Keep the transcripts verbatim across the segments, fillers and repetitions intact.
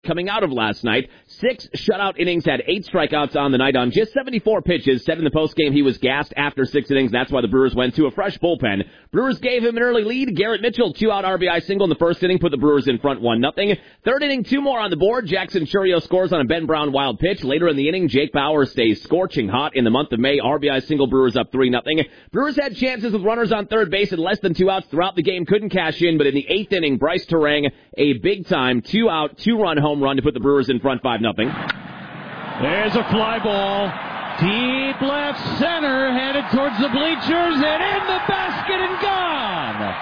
coming out of last night. Six shutout innings, had eight strikeouts on the night on just seventy-four pitches. Said in the postgame he was gassed after six innings. That's why the Brewers went to a fresh bullpen. Brewers gave him an early lead. Garrett Mitchell, two-out R B I single in the first inning, put the Brewers in front one nothing. Third inning, two more on the board. Jackson Churio scores on a Ben Brown wild pitch. Later in the inning, Jake Bauer stays scorching hot in the month of May. R B I single, Brewers up three nothing. Brewers had chances with runners on third base and less than two outs throughout the game. Couldn't cash in, but in the eighth inning, Bryce Terang, a big-time two-out, two-run home run to put the Brewers in front five nothing. There's a fly ball. Deep left center, headed towards the bleachers, and in the basket and gone.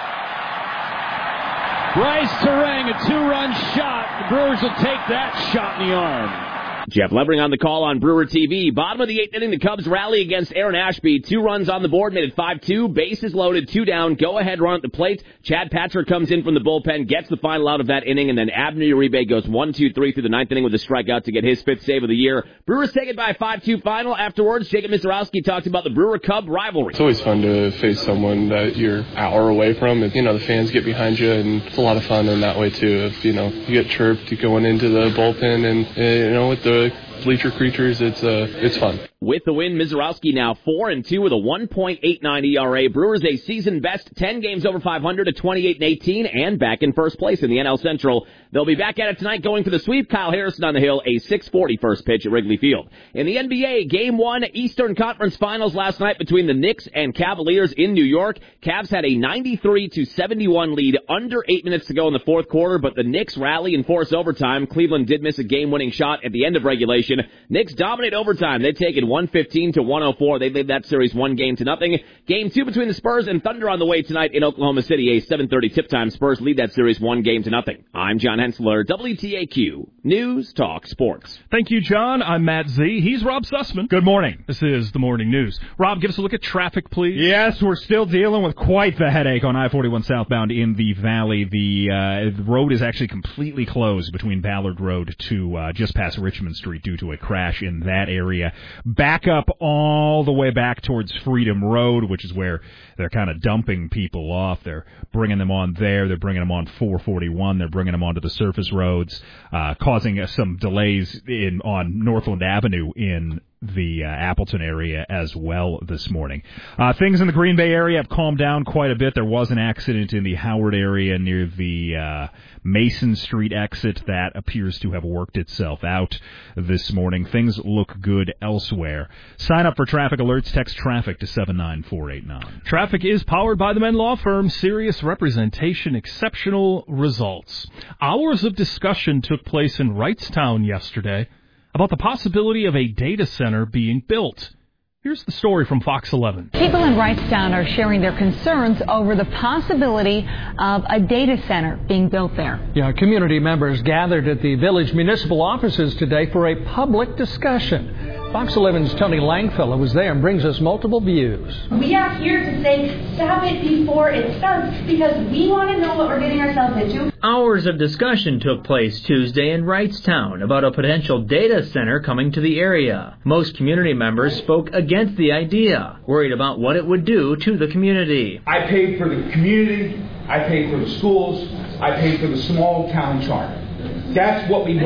Bryce Terang, a two-run shot. The Brewers will take that shot in the arm. Jeff Levering on the call on Brewer T V. Bottom of the eighth inning, the Cubs rally against Aaron Ashby. Two runs on the board, made it five two. Bases loaded, two down. Go-ahead run at the plate. Chad Patrick comes in from the bullpen, gets the final out of that inning, and then Abner Uribe goes one two three through the ninth inning with a strikeout to get his fifth save of the year. Brewers take it by a five two final. Afterwards, Jacob Mizorowski talked about the Brewer-Cub rivalry. It's always fun to face someone that you're an hour away from. If, you know, the fans get behind you, and it's a lot of fun in that way, too. If, you know, you get chirped, you going into the bullpen, and, uh, you know, with the bleacher creatures, it's uh, it's fun. With the win, Mizorowski now four and two with a one point eight nine E R A. Brewers a season best ten games over five hundred at twenty-eight and eighteen and back in first place in the N L Central. They'll be back at it tonight going for the sweep. Kyle Harrison on the hill, a six forty first pitch at Wrigley Field. In the N B A, Game one Eastern Conference Finals last night between the Knicks and Cavaliers in New York. Cavs had a ninety-three to seventy-one lead under eight minutes to go in the fourth quarter, but the Knicks rally and force overtime. Cleveland did miss a game-winning shot at the end of regulation. Knicks dominate overtime. They've taken one fifteen to one oh four. They lead that series one game to nothing. Game two between the Spurs and Thunder on the way tonight in Oklahoma City. A seven thirty tip time. Spurs lead that series one game to nothing. I'm John Hensler, W T A Q News Talk Sports. Thank you, John. I'm Matt Z. He's Rob Sussman. Good morning. This is the morning news. Rob, give us a look at traffic, please. Yes, we're still dealing with quite the headache on I forty-one southbound in the valley. The, uh, the road is actually completely closed between Ballard Road to uh, just past Richmond Street due to a crash in that area. Back up all the way back towards Freedom Road, which is where they're kind of dumping people off. They're bringing them on there. They're bringing them on four forty-one. They're bringing them onto the surface roads, uh, causing uh, some delays in on Northland Avenue in the uh, Appleton area as well this morning. Uh, things in the Green Bay area have calmed down quite a bit. There was an accident in the Howard area near the uh, Mason Street exit. That appears to have worked itself out this morning. Things look good elsewhere. Sign up for traffic alerts. Text traffic to seven nine four eight nine. Traffic is powered by the Menn Law Firm. Serious representation, exceptional results. Hours of discussion took place in Wrightstown yesterday about the possibility of a data center being built. Here's the story from Fox eleven. People in Wrightstown are sharing their concerns over the possibility of a data center being built there. Yeah, community members gathered at the village municipal offices today for a public discussion. Fox eleven's Tony Langfellow was there and brings us multiple views. We are here to say stop it before it starts because we want to know what we're getting ourselves into. Hours of discussion took place Tuesday in Wrightstown about a potential data center coming to the area. Most community members spoke against the idea, worried about what it would do to the community. I paid for the community, I paid for the schools, I paid for the small town charter. That's what we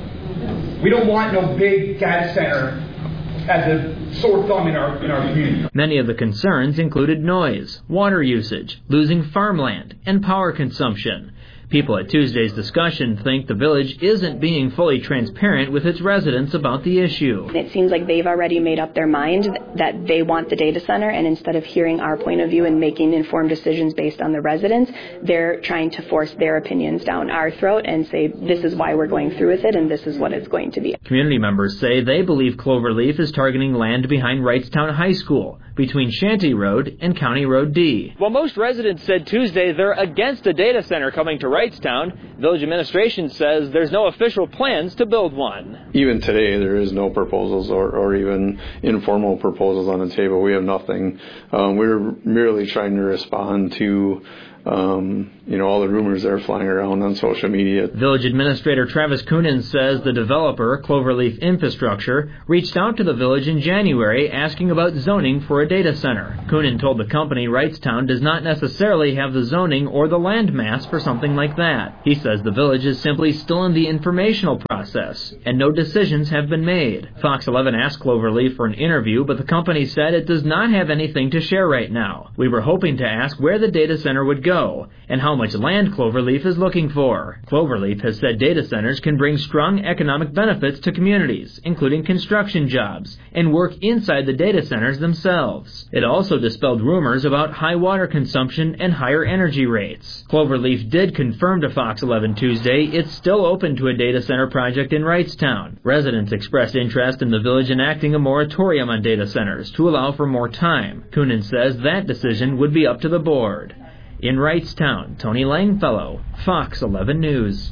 want. We don't want no big data center as a sore thumb in our in our community. Many of the concerns included noise, water usage, losing farmland, and power consumption. People at Tuesday's discussion think the village isn't being fully transparent with its residents about the issue. It seems like they've already made up their mind that they want the data center, and instead of hearing our point of view and making informed decisions based on the residents, they're trying to force their opinions down our throat and say this is why we're going through with it and this is what it's going to be. Community members say they believe Cloverleaf is targeting land behind Wrightstown High School, between Shanty Road and County Road D. Well, most residents said Tuesday they're against a data center coming to Wrightstown. Village administration says there's no official plans to build one. Even today, there is no proposals or, or even informal proposals on the table. We have nothing. Um, we're merely trying to respond to um, you know, all the rumors that are flying around on social media. Village Administrator Travis Coonan says the developer, Cloverleaf Infrastructure, reached out to the village in January asking about zoning for a data center. Coonan told the company Wrightstown does not necessarily have the zoning or the land mass for something like that. He says the village is simply still in the informational process, and no decisions have been made. Fox eleven asked Cloverleaf for an interview, but the company said it does not have anything to share right now. We were hoping to ask where the data center would go and how much land Cloverleaf is looking for. Cloverleaf has said data centers can bring strong economic benefits to communities, including construction jobs, and work inside the data centers themselves. It also dispelled rumors about high water consumption and higher energy rates. Cloverleaf did confirm to Fox eleven Tuesday it's still open to a data center project in Wrightstown. Residents expressed interest in the village enacting a moratorium on data centers to allow for more time. Coonan says that decision would be up to the board. In Wrightstown, Tony Langfellow, Fox eleven News.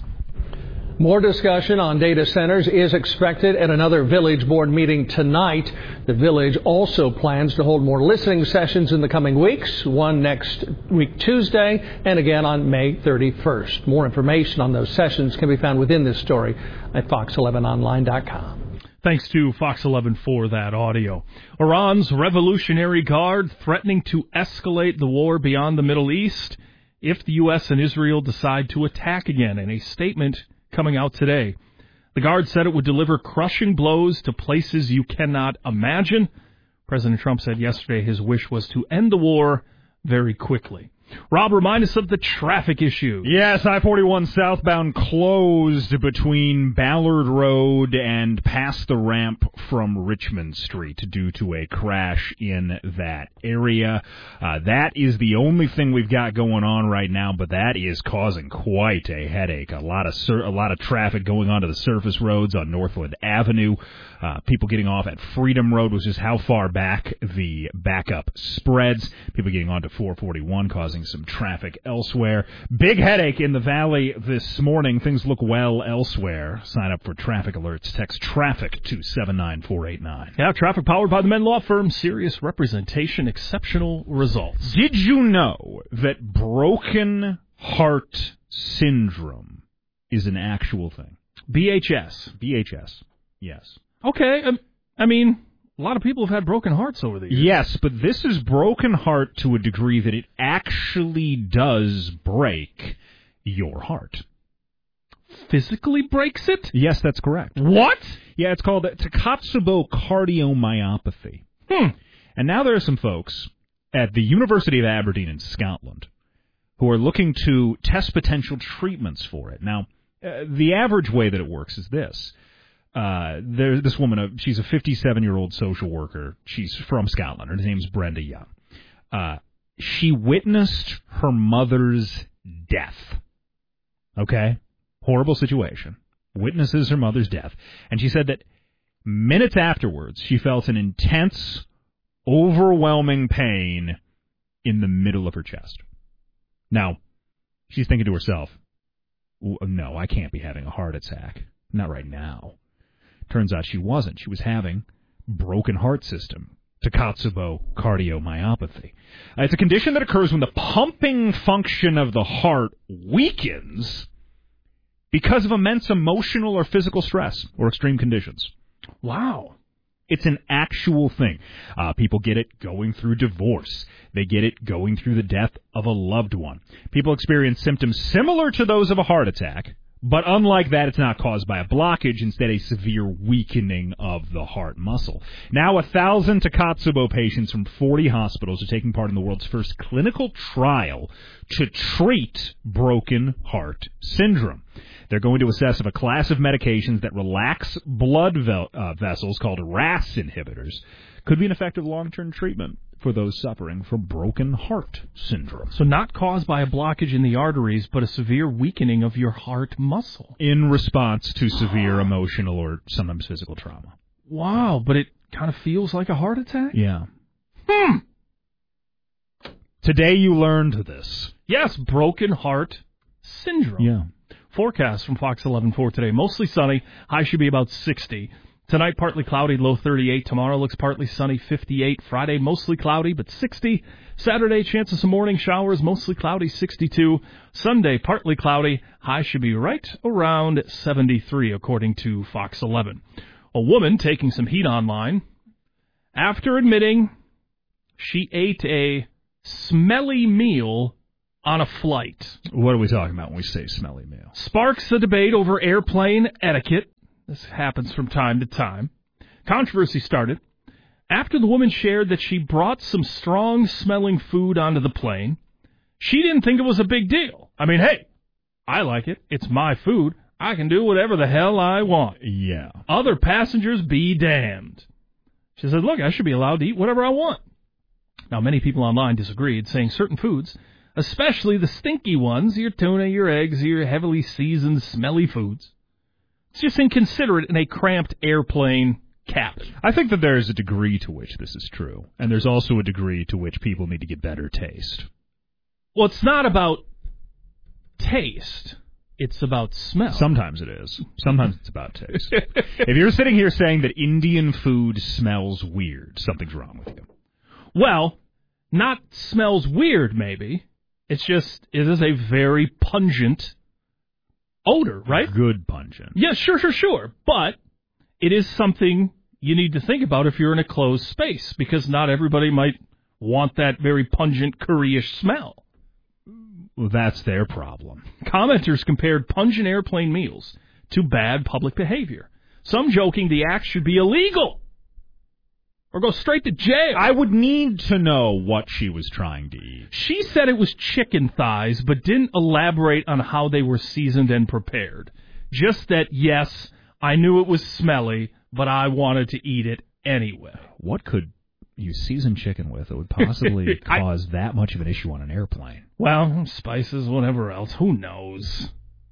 More discussion on data centers is expected at another village board meeting tonight. The village also plans to hold more listening sessions in the coming weeks, one next week Tuesday and again on May thirty-first. More information on those sessions can be found within this story at fox eleven online dot com. Thanks to Fox eleven for that audio. Iran's Revolutionary Guard threatening to escalate the war beyond the Middle East if the U S and Israel decide to attack again. In a statement coming out today, the Guard said it would deliver crushing blows to places you cannot imagine. President Trump said yesterday his wish was to end the war very quickly. Rob, remind us of the traffic issue. Yes, I forty-one southbound closed between Ballard Road and past the ramp from Richmond Street due to a crash in that area. Uh, that is the only thing we've got going on right now, but that is causing quite a headache. A lot of sur- a lot of traffic going onto the surface roads on Northwood Avenue. Uh, people getting off at Freedom Road, which is how far back the backup spreads. People getting onto four forty-one, causing some traffic elsewhere. Big headache in the valley this morning. Things look well elsewhere. Sign up for traffic alerts. Text TRAFFIC to seven nine four eight nine. Yeah, traffic powered by the Men Law Firm. Serious representation, exceptional results. Did you know that broken heart syndrome is an actual thing? B H S. B H S, yes. Okay, um, I mean, a lot of people have had broken hearts over the years. Yes, but this is broken heart to a degree that it actually does break your heart. Physically breaks it? Yes, that's correct. What? Yeah, it's called Takotsubo cardiomyopathy. Hmm. And now there are some folks at the University of Aberdeen in Scotland who are looking to test potential treatments for it. Now, uh, the average way that it works is this. Uh, there's this woman, uh, she's a fifty-seven-year-old social worker. She's from Scotland. Her name's Brenda Young. Uh, she witnessed her mother's death. Okay? Horrible situation. Witnesses her mother's death. And she said that minutes afterwards, she felt an intense, overwhelming pain in the middle of her chest. Now, she's thinking to herself, no, I can't be having a heart attack. Not right now. Turns out she wasn't. She was having broken heart system, Takotsubo cardiomyopathy. Uh, it's a condition that occurs when the pumping function of the heart weakens because of immense emotional or physical stress or extreme conditions. Wow. It's an actual thing. Uh, people get it going through divorce. They get it going through the death of a loved one. People experience symptoms similar to those of a heart attack, but unlike that, it's not caused by a blockage, instead a severe weakening of the heart muscle. Now, a thousand Takotsubo patients from forty hospitals are taking part in the world's first clinical trial to treat broken heart syndrome. They're going to assess if a class of medications that relax blood ve- uh, vessels called R A S inhibitors could be an effective long-term treatment for those suffering from broken heart syndrome. So not caused by a blockage in the arteries, but a severe weakening of your heart muscle. In response to severe emotional or sometimes physical trauma. Wow, but it kind of feels like a heart attack? Yeah. Hmm. Today you learned this. Yes, broken heart syndrome. Yeah. Forecast from Fox eleven for today. Mostly sunny. High should be about sixty. Tonight, partly cloudy, low thirty-eight. Tomorrow looks partly sunny, fifty-eight. Friday, mostly cloudy, but sixty. Saturday, chance of some morning showers, mostly cloudy, sixty-two. Sunday, partly cloudy. High should be right around seventy-three, according to Fox eleven. A woman taking some heat online after admitting she ate a smelly meal on a flight. What are we talking about when we say smelly meal? Sparks a debate over airplane etiquette. This happens from time to time. Controversy started after the woman shared that she brought some strong-smelling food onto the plane. She didn't think it was a big deal. I mean, hey, I like it. It's my food. I can do whatever the hell I want. Yeah. Other passengers be damned. She said, look, I should be allowed to eat whatever I want. Now, many people online disagreed, saying certain foods, especially the stinky ones, your tuna, your eggs, your heavily seasoned, smelly foods, it's just inconsiderate in a cramped airplane cabin. I think that there is a degree to which this is true, and there's also a degree to which people need to get better taste. Well, it's not about taste. It's about smell. Sometimes it is. Sometimes it's about taste. If you're sitting here saying that Indian food smells weird, something's wrong with you. Well, not smells weird, maybe. It's just, it is a very pungent odor, right? Good pungent. Yeah, sure, sure, sure. But it is something you need to think about if you're in a closed space, because not everybody might want that very pungent curryish smell. Well, that's their problem. Commenters compared pungent airplane meals to bad public behavior. Some joking the act should be illegal or go straight to jail. I would need to know what she was trying to eat. She said it was chicken thighs, but didn't elaborate on how they were seasoned and prepared. Just that, yes, I knew it was smelly, but I wanted to eat it anyway. What could you season chicken with that would possibly cause I, that much of an issue on an airplane? Well, spices, whatever else. Who knows?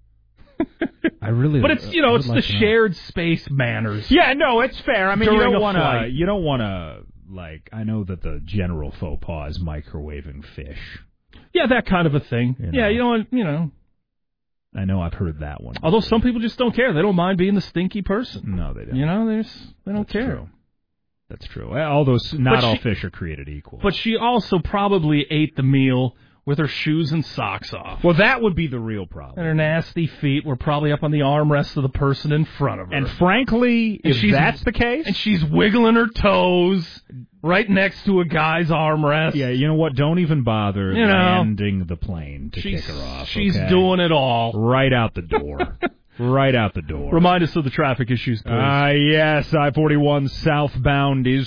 I really, but it's you know it's like the shared know. space manners. Yeah, no, it's fair. I mean, you don't want to. You don't want to like. I know that the general faux pas is microwaving fish. Yeah, that kind of a thing. You know. Yeah, you know, you know. I know I've heard that one. Although some people just don't care. They don't mind being the stinky person. No, they don't. You know, there's they don't That's care. True. That's true. All those, not but all she, fish are created equal. But she also probably ate the meal with her shoes and socks off. Well, that would be the real problem. And her nasty feet were probably up on the armrest of the person in front of her. And frankly, and if that's the case... And she's wiggling her toes right next to a guy's armrest. Yeah, you know what? Don't even bother you know, landing the plane to kick her off. She's okay? doing it all. Right out the door. Right out the door. Remind us of the traffic issues, please. Ah, uh, yes. I forty-one southbound is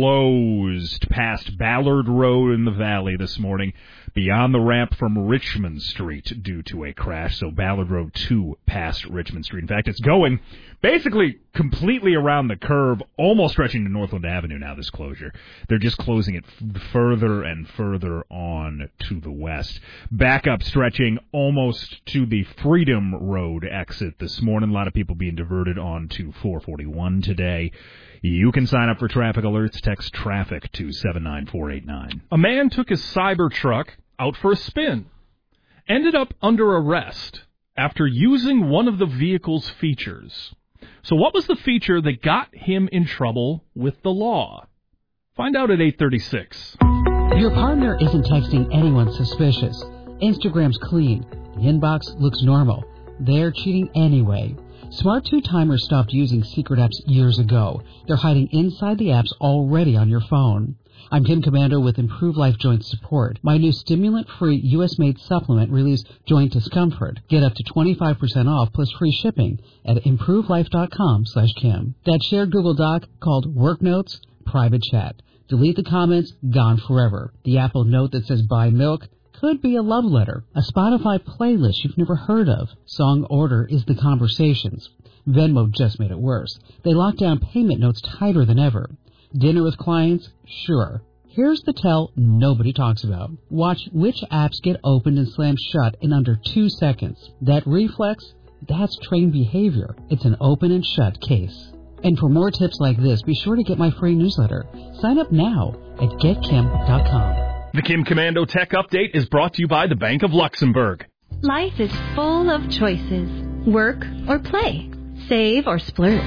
closed past Ballard Road in the Valley this morning, beyond the ramp from Richmond Street due to a crash. So Ballard Road two past Richmond Street. In fact, it's going basically completely around the curve, almost stretching to Northland Avenue now, this closure. They're just closing it f- further and further on to the west. Backup stretching almost to the Freedom Road exit this morning. A lot of people being diverted on to four forty-one today. You can sign up for traffic alerts. Text traffic to seven nine four eight nine. A man took his Cybertruck out for a spin. Ended up under arrest after using one of the vehicle's features. So what was the feature that got him in trouble with the law? Find out at eight thirty-six. Your partner isn't texting anyone suspicious. Instagram's clean. The inbox looks normal. They're cheating anyway. Smart two timers stopped using secret apps years ago. They're hiding inside the apps already on your phone. I'm Kim Commando with Improve Life Joint Support. My new stimulant-free U S made supplement relieves joint discomfort. Get up to twenty-five percent off plus free shipping at improvelife.com slash Kim. That shared Google Doc called Work Notes, Private Chat. Delete the comments, gone forever. The Apple Note that says buy milk could be a love letter. A Spotify playlist you've never heard of. Song order is the conversations. Venmo just made it worse. They locked down payment notes tighter than ever. Dinner with clients? Sure. Here's the tell nobody talks about. Watch which apps get opened and slammed shut in under two seconds. That reflex? That's trained behavior. It's an open and shut case. And for more tips like this, be sure to get my free newsletter. Sign up now at get kim dot com. The Kim Commando Tech Update is brought to you by the Bank of Luxembourg. Life is full of choices. Work or play. Save or splurge.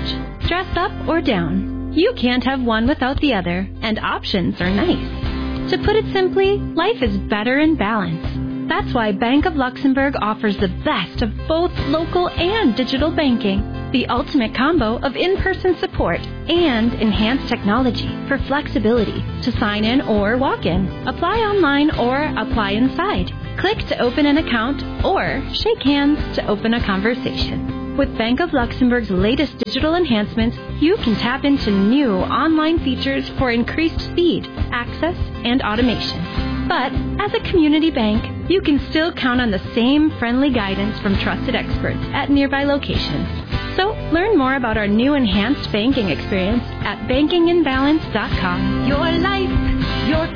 Dress up or down. You can't have one without the other, and options are nice. To put it simply, life is better in balance. That's why Bank of Luxembourg offers the best of both local and digital banking. The ultimate combo of in-person support and enhanced technology for flexibility to sign in or walk in, apply online or apply inside, click to open an account or shake hands to open a conversation. With Bank of Luxembourg's latest digital enhancements, you can tap into new online features for increased speed, access, and automation. But as a community bank, you can still count on the same friendly guidance from trusted experts at nearby locations. So learn more about our new enhanced banking experience at banking in balance dot com. Your life, your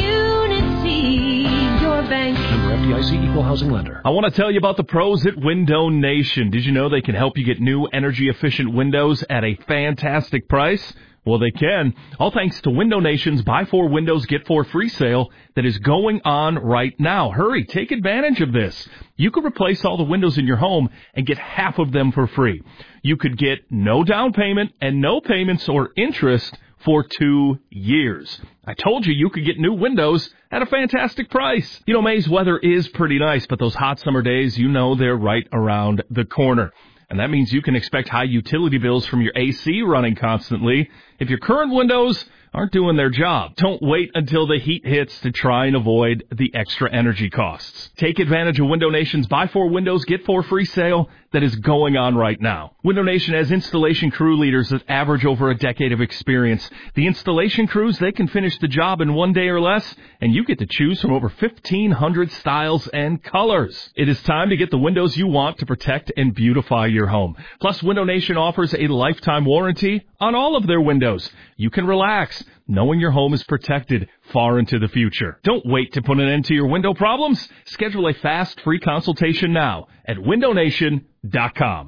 community, your bank. Member F D I C Equal Housing Lender. I want to tell you about the pros at Window Nation. Did you know they can help you get new energy-efficient windows at a fantastic price? Well, they can. All thanks to Window Nation's Buy Four Windows, Get Four Free sale that is going on right now. Hurry, take advantage of this. You could replace all the windows in your home and get half of them for free. You could get no down payment and no payments or interest for two years. I told you you could get new windows at a fantastic price. You know, May's weather is pretty nice, but those hot summer days, you know they're right around the corner. And that means you can expect high utility bills from your A C running constantly if your current windows aren't doing their job. Don't wait until the heat hits to try and avoid the extra energy costs. Take advantage of Window Nation's Buy Four Windows, Get Four Free sale that is going on right now. Window Nation has installation crew leaders that average over a decade of experience. The installation crews, they can finish the job in one day or less, and you get to choose from over fifteen hundred styles and colors. It is time to get the windows you want to protect and beautify your home. Plus, Window Nation offers a lifetime warranty on all of their windows. You can relax knowing your home is protected far into the future. Don't wait to put an end to your window problems. Schedule a fast, free consultation now at window nation dot com.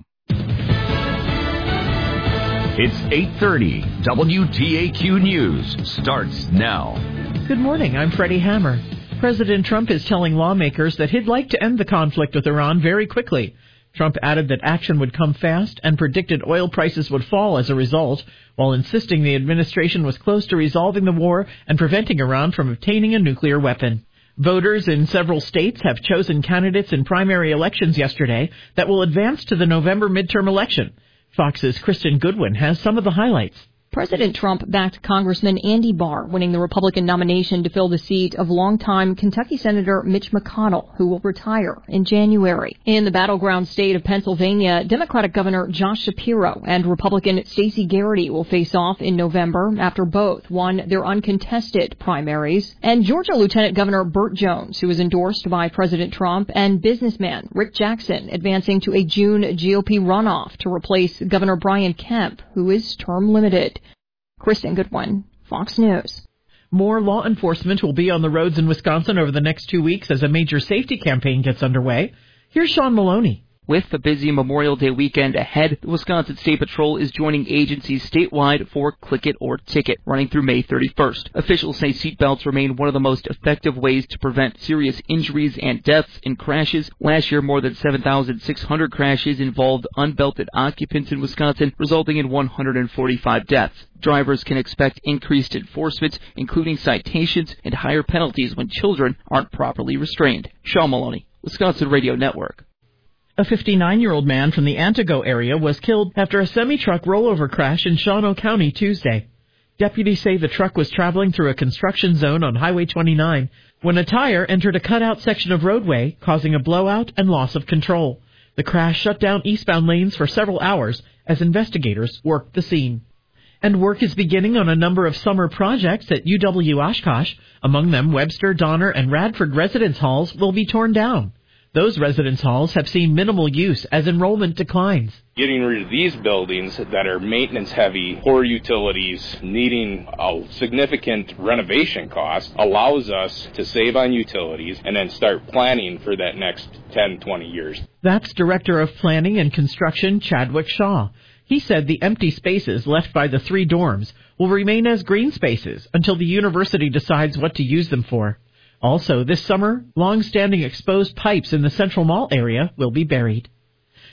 It's eight thirty. W T A Q News starts now. Good morning. I'm Freddie Hammer. President Trump is telling lawmakers that he'd like to end the conflict with Iran very quickly. Trump added that action would come fast and predicted oil prices would fall as a result, while insisting the administration was close to resolving the war and preventing Iran from obtaining a nuclear weapon. Voters in several states have chosen candidates in primary elections yesterday that will advance to the November midterm election. Fox's Kristen Goodwin has some of the highlights. President Trump backed Congressman Andy Barr, winning the Republican nomination to fill the seat of longtime Kentucky Senator Mitch McConnell, who will retire in January. In the battleground state of Pennsylvania, Democratic Governor Josh Shapiro and Republican Stacey Garrity will face off in November after both won their uncontested primaries. And Georgia Lieutenant Governor Burt Jones, who was endorsed by President Trump, and businessman Rick Jackson advancing to a June G O P runoff to replace Governor Brian Kemp, who is term limited. Kristen Goodwin, Fox News. More law enforcement will be on the roads in Wisconsin over the next two weeks as a major safety campaign gets underway. Here's Sean Maloney. With the busy Memorial Day weekend ahead, the Wisconsin State Patrol is joining agencies statewide for Click It or Ticket, running through May thirty-first. Officials say seatbelts remain one of the most effective ways to prevent serious injuries and deaths in crashes. Last year, more than seven thousand six hundred crashes involved unbelted occupants in Wisconsin, resulting in one hundred forty-five deaths. Drivers can expect increased enforcement, including citations and higher penalties when children aren't properly restrained. Sean Maloney, Wisconsin Radio Network. A fifty-nine-year-old man from the Antigo area was killed after a semi-truck rollover crash in Shawano County Tuesday. Deputies say the truck was traveling through a construction zone on Highway twenty-nine when a tire entered a cutout section of roadway, causing a blowout and loss of control. The crash shut down eastbound lanes for several hours as investigators worked the scene. And work is beginning on a number of summer projects at U W Oshkosh. Among them, Webster, Donner, and Radford residence halls will be torn down. Those residence halls have seen minimal use as enrollment declines. Getting rid of these buildings that are maintenance heavy, poor utilities, needing a significant renovation cost allows us to save on utilities and then start planning for that next ten, twenty years. That's Director of Planning and Construction Chadwick Shaw. He said the empty spaces left by the three dorms will remain as green spaces until the university decides what to use them for. Also, this summer, long-standing exposed pipes in the Central Mall area will be buried.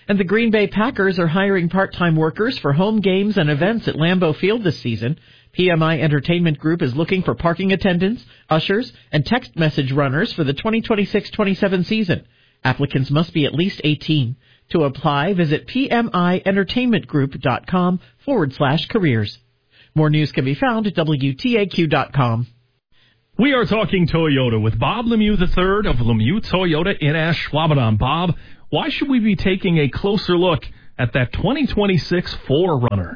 And the Green Bay Packers are hiring part-time workers for home games and events at Lambeau Field this season. P M I Entertainment Group is looking for parking attendants, ushers, and text message runners for the twenty twenty-six twenty-seven season. Applicants must be at least eighteen. To apply, visit pmientertainmentgroup.com forward slash careers. More news can be found at W T A Q dot com. We are talking Toyota with Bob Lemieux the third of Lemieux Toyota in Ashwaubenon. Bob, why should we be taking a closer look at that twenty twenty-six four runner?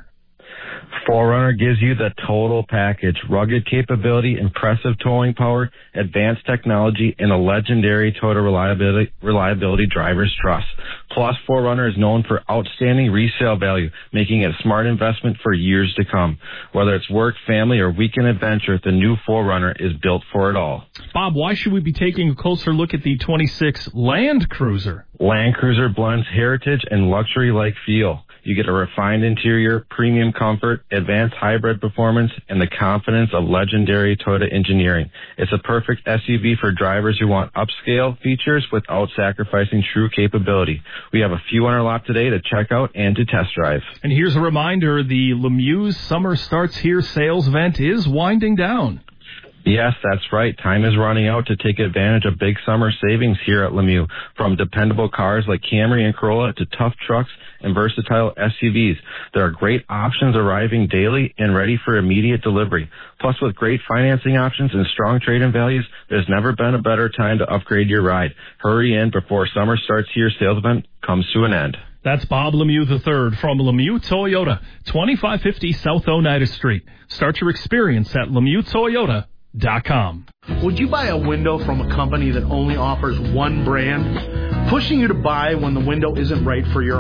four runner gives you the total package: rugged capability, impressive towing power, advanced technology, and a legendary Toyota reliability, reliability driver's trust. Plus, four runner is known for outstanding resale value, making it a smart investment for years to come. Whether it's work, family, or weekend adventure, the new four runner is built for it all. Bob, why should we be taking a closer look at the twenty-six Land Cruiser? Land Cruiser blends heritage and luxury-like feel. You get a refined interior, premium comfort, advanced hybrid performance, and the confidence of legendary Toyota engineering. It's a perfect S U V for drivers who want upscale features without sacrificing true capability. We have a few on our lot today to check out and to test drive. And here's a reminder, the Lemieux Summer Starts Here sales event is winding down. Yes, that's right. Time is running out to take advantage of big summer savings here at Lemieux. From dependable cars like Camry and Corolla to tough trucks and versatile S U Vs. There are great options arriving daily and ready for immediate delivery. Plus, with great financing options and strong trade-in values, there's never been a better time to upgrade your ride. Hurry in before Summer Starts Here sales event comes to an end. That's Bob Lemieux the third from Lemieux Toyota, twenty-five fifty South Oneida Street. Start your experience at Lemieux Toyota dot com. Would you buy a window from a company that only offers one brand, pushing you to buy when the window isn't right for your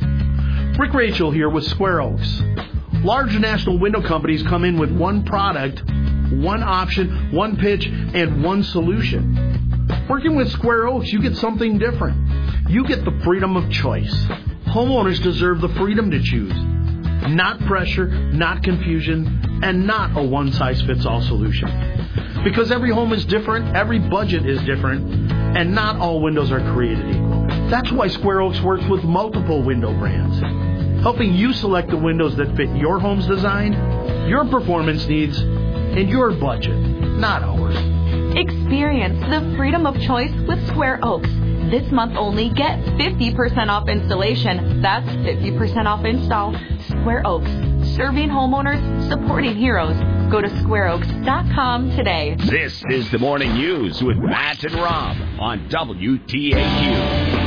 home? Rick Rachel here with Square Oaks. Large national window companies come in with one product, one option, one pitch, and one solution. Working with Square Oaks, you get something different. You get the freedom of choice. Homeowners deserve the freedom to choose. Not pressure, not confusion, and not a one-size-fits-all solution. Because every home is different, every budget is different, and not all windows are created equal. That's why Square Oaks works with multiple window brands, helping you select the windows that fit your home's design, your performance needs, and your budget, not ours. Experience the freedom of choice with Square Oaks. This month only, get fifty percent off installation. That's fifty percent off install. Square Oaks, serving homeowners, supporting heroes. Go to square oaks dot com today. This is the Morning News with Matt and Rob on W T A Q.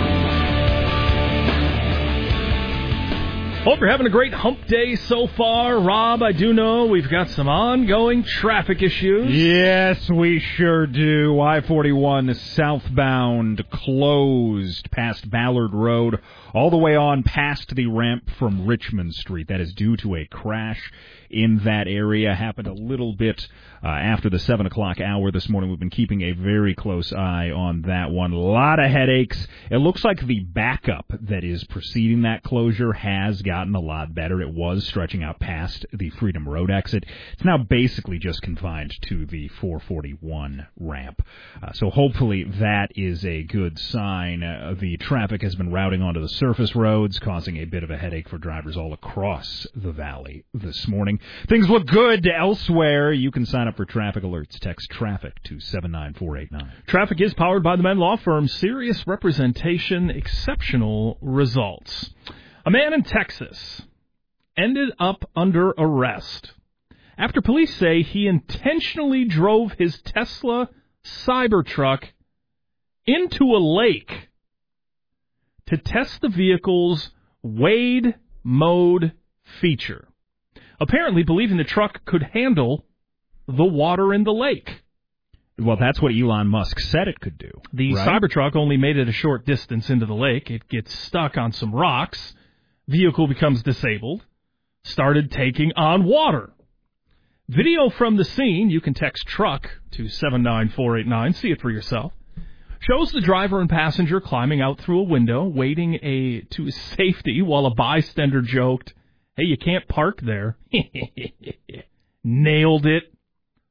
Hope you're having a great hump day so far. Rob, I do know we've got some ongoing traffic issues. Yes, we sure do. I forty-one southbound closed past Ballard Road, all the way on past the ramp from Richmond Street. That is due to a crash in that area. Happened a little bit uh, after the seven o'clock hour this morning. We've been keeping a very close eye on that one. A lot of headaches. It looks like the backup that is preceding that closure has gotten a lot better. It was stretching out past the Freedom Road exit. It's now basically just confined to the four forty-one ramp. Uh, so hopefully that is a good sign. Uh, the traffic has been routing onto the surface roads, causing a bit of a headache for drivers all across the valley this morning. Things look good elsewhere. You can sign up for traffic alerts. Text traffic to seven nine four eight nine. Traffic is powered by the Menn Law Firm. Serious representation, exceptional results. A man in Texas ended up under arrest after police say he intentionally drove his Tesla Cybertruck into a lake to test the vehicle's wade mode feature, apparently believing the truck could handle the water in the lake. Well, that's what Elon Musk said it could do. The right? Cybertruck only made it a short distance into the lake. It gets stuck on some rocks. Vehicle becomes disabled. Started taking on water. Video from the scene, you can text truck to seven nine four eight nine. See it for yourself. Shows the driver and passenger climbing out through a window, waiting a to safety while a bystander joked, "Hey, you can't park there." Nailed it.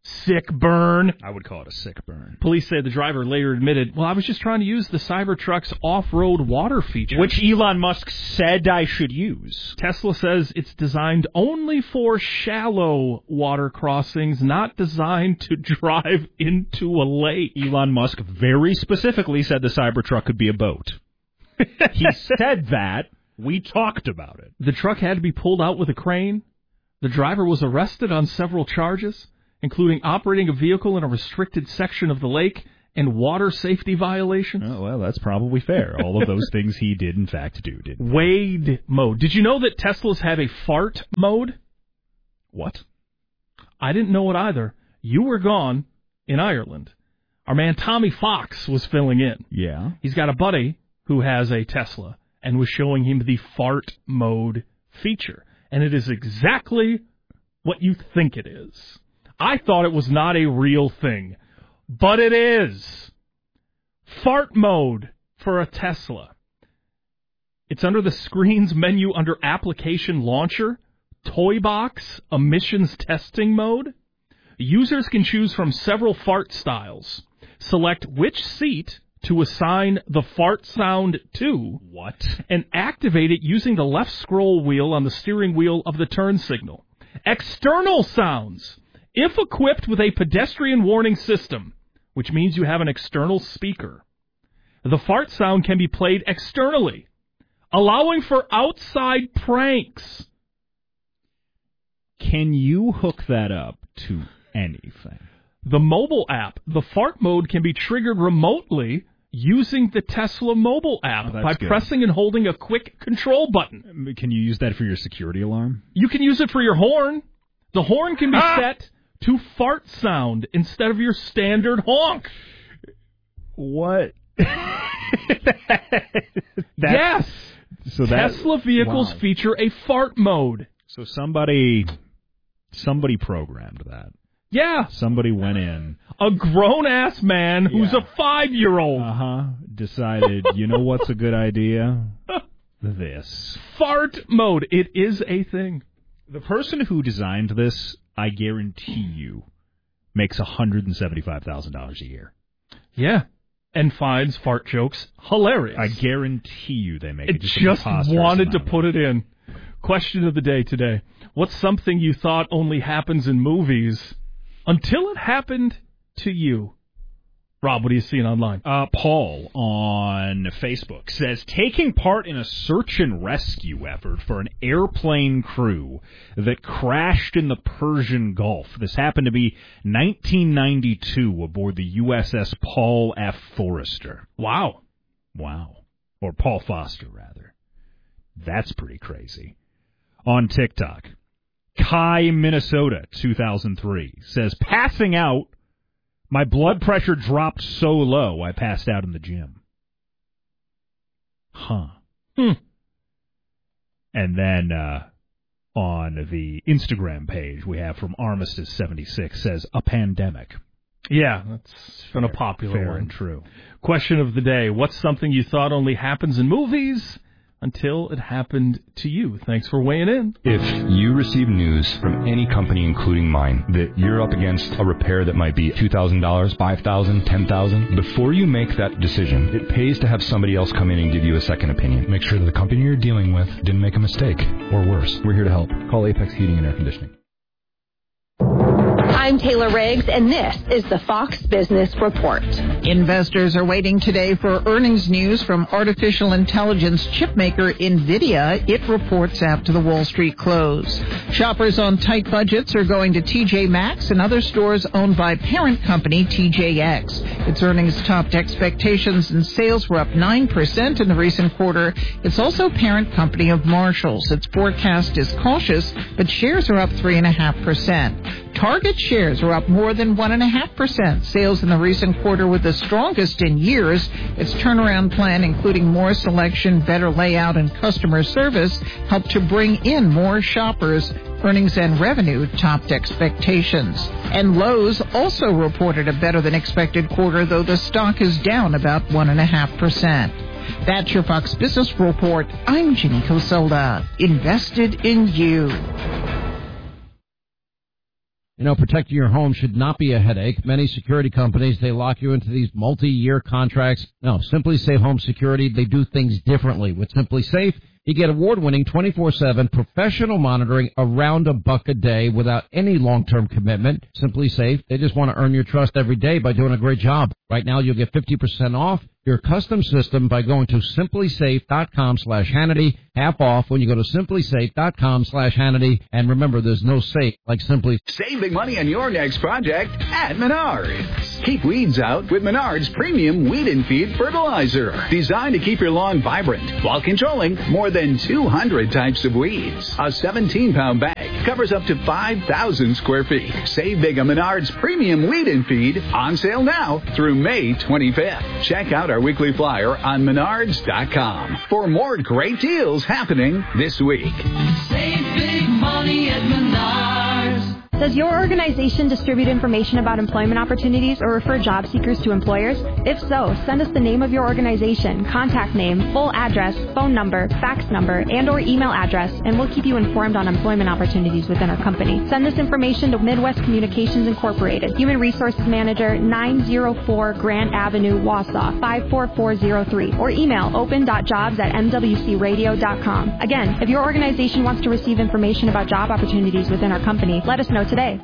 Sick burn. I would call it a sick burn. Police say the driver later admitted, well, I was just trying to use the Cybertruck's off-road water feature. Which Elon Musk said I should use. Tesla says it's designed only for shallow water crossings, not designed to drive into a lake. Elon Musk very specifically said the Cybertruck could be a boat. He said that. We talked about it. The truck had to be pulled out with a crane. The driver was arrested on several charges, including operating a vehicle in a restricted section of the lake and water safety violations. Oh, well, that's probably fair. All of those things he did, in fact, do, didn't he? Wade mode. Did you know that Teslas have a fart mode? What? I didn't know it either. You were gone in Ireland. Our man Tommy Fox was filling in. Yeah. He's got a buddy who has a Tesla and was showing him the fart mode feature. And it is exactly what you think it is. I thought it was not a real thing, but it is. Fart mode for a Tesla. It's under the screen's menu under Application Launcher, Toy Box, Emissions Testing Mode. Users can choose from several fart styles. Select which seat to assign the fart sound to. What? And activate it using the left scroll wheel on the steering wheel of the turn signal. External sounds. If equipped with a pedestrian warning system, which means you have an external speaker, the fart sound can be played externally, allowing for outside pranks. Can you hook that up to anything? The mobile app, the fart mode, can be triggered remotely using the Tesla mobile app oh, by good. pressing and holding a quick control button. Can you use that for your security alarm? You can use it for your horn. The horn can be ah! set to fart sound instead of your standard honk. What? Yes. So that, Tesla vehicles wow. feature a fart mode. So somebody, somebody programmed that. Yeah. Somebody went in. A grown-ass man who's yeah. a five-year-old. Uh-huh. Decided, you know what's a good idea? This. Fart mode. It is a thing. The person who designed this, I guarantee you, makes one hundred seventy-five thousand dollars a year. Yeah. And finds fart jokes hilarious. I guarantee you they make it. it just, just wanted to put it in. Question of the day today. What's something you thought only happens in movies until it happened to you? Rob, what are you seeing online? Uh, Paul on Facebook says, taking part in a search and rescue effort for an airplane crew that crashed in the Persian Gulf. This happened to be nineteen ninety-two aboard the U S S Paul F. Forrester. Wow. Wow. Or Paul Foster, rather. That's pretty crazy. On TikTok, Kai, Minnesota, two thousand three, says, passing out, my blood pressure dropped so low, I passed out in the gym. Huh. Hmm. And then uh, on the Instagram page we have from Armistice seventy-six, says, a pandemic. Yeah, that's been a popular fair one. and true. Question of the day, what's something you thought only happens in movies until it happened to you? Thanks for weighing in. If you receive news from any company, including mine, that you're up against a repair that might be two thousand dollars, five thousand dollars, ten thousand dollars, before you make that decision, it pays to have somebody else come in and give you a second opinion. Make sure that the company you're dealing with didn't make a mistake, or worse. We're here to help. Call Apex Heating and Air Conditioning. I'm Taylor Riggs, and this is the Fox Business Report. Investors are waiting today for earnings news from artificial intelligence chipmaker NVIDIA. It reports after the Wall Street close. Shoppers on tight budgets are going to T J Maxx and other stores owned by parent company T J X. Its earnings topped expectations and sales were up nine percent in the recent quarter. It's also parent company of Marshalls. Its forecast is cautious, but shares are up three point five percent. Target shares were up more than one point five percent. Sales in the recent quarter were the strongest in years. Its turnaround plan, including more selection, better layout, and customer service, helped to bring in more shoppers. Earnings and revenue topped expectations. And Lowe's also reported a better-than-expected quarter, though the stock is down about one point five percent. That's your Fox Business Report. I'm Ginny Coselda. Invested in you. You know, protecting your home should not be a headache. Many security companies, they lock you into these multi-year contracts. No, Simply Safe Home Security, they do things differently. With Simply Safe, you get award-winning twenty-four seven professional monitoring around a buck a day without any long-term commitment. Simply Safe, they just want to earn your trust every day by doing a great job. Right now, you'll get fifty percent off your custom system by going to simplysafe.com slash Hannity. Half off when you go to simplysafe.com slash Hannity. And remember, there's no safe like Simply. Save big money on your next project at Menards. Keep weeds out with Menards Premium Weed and Feed Fertilizer. Designed to keep your lawn vibrant while controlling more than two hundred types of weeds. A seventeen-pound bag covers up to five thousand square feet. Save big on Menards Premium Weed and Feed, on sale now through May twenty-fifth. Check out our weekly flyer on menards dot com for more great deals happening this week. Save big money at Menards. Does your organization distribute information about employment opportunities or refer job seekers to employers? If so, send us the name of your organization, contact name, full address, phone number, fax number, and or email address, and we'll keep you informed on employment opportunities within our company. Send this information to Midwest Communications Incorporated, Human Resources Manager, nine oh four Grant Avenue, Wausau, five four four zero three, or email open dot jobs at m w c radio dot com. Again, if your organization wants to receive information about job opportunities within our company, let us know today.